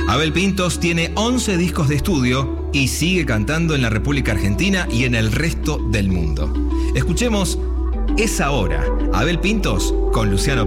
Abel Pintos tiene 11 discos de estudio y sigue cantando en la República Argentina y en el resto del mundo. Escuchemos Es Ahora, Abel Pintos con Luciano